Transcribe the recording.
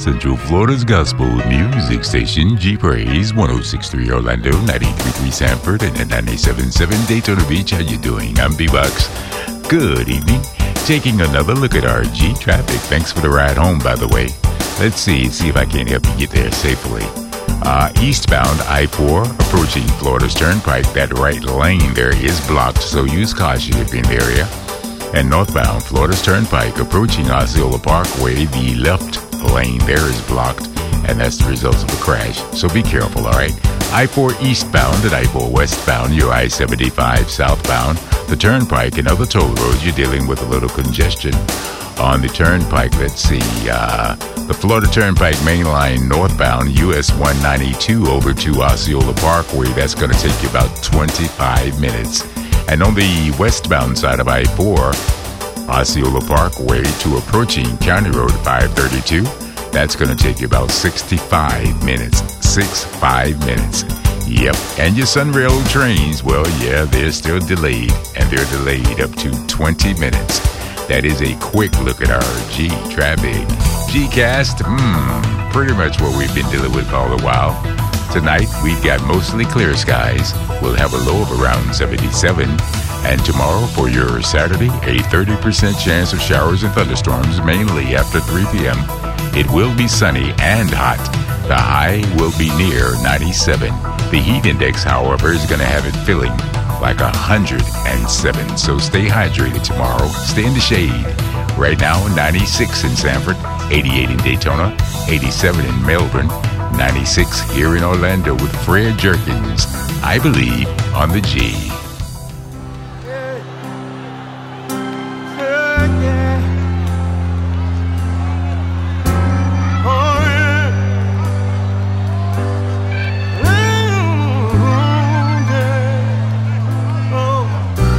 Central Florida's gospel music station, G-Praise, 106.3 Orlando, 93.3 Sanford, and 97.7 Daytona Beach. How you doing? I'm B-Bucks. Good evening. Taking another look at our G traffic. Thanks for the ride home, by the way. Let's see if I can help you get there safely. Eastbound I-4 approaching Florida's Turnpike. That right lane there is blocked, so use caution if you're in the area. And northbound Florida's Turnpike approaching Osceola Parkway, the left lane there is blocked, and that's the result of a crash. So be careful, all right? I-4 eastbound and I-4 westbound, your I-75 southbound, the Turnpike and other toll roads, you're dealing with a little congestion. On the Turnpike, let's see, the Florida Turnpike main line northbound, US 192 over to Osceola Parkway, that's going to take you about 25 minutes. And on the westbound side of I-4, Osceola Parkway to approaching County Road 532, that's going to take you about 65 minutes. 65 minutes. Yep. And your Sunrail trains, well, yeah, they're still delayed, and they're delayed up to 20 minutes. That is a quick look at our G traffic. G-Cast, pretty much what we've been dealing with all the while. Tonight, we've got mostly clear skies. We'll have a low of around 77. And tomorrow, for your Saturday, a 30% chance of showers and thunderstorms, mainly after 3 p.m. It will be sunny and hot. The high will be near 97. The heat index, however, is going to have it feeling like 107. So stay hydrated tomorrow. Stay in the shade. Right now, 96 in Sanford, 88 in Daytona, 87 in Melbourne, 96 here in Orlando with Fred Jerkins. I believe on the G.